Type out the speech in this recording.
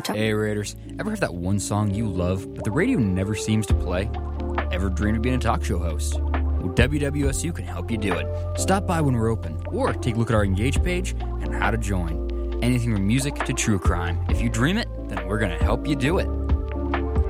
Hey Raiders, ever have that one song you love, but the radio never seems to play? Ever dreamed of being a talk show host? Well, WWSU can help you do it. Stop by when we're open, or take a look at our Engage page and how to join. Anything from music to true crime. If you dream it, then we're going to help you do it.